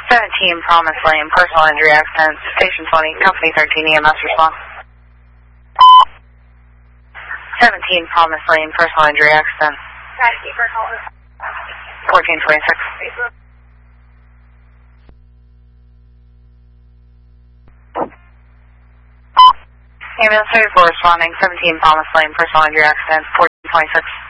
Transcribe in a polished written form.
17 Promise Lane, personal injury accident, Station 20, Company 13 EMS response. 17 Promise Lane, personal injury accident. 1426. Ambulance 34 responding, 17 Promise Lane, personal injury accident, 1426.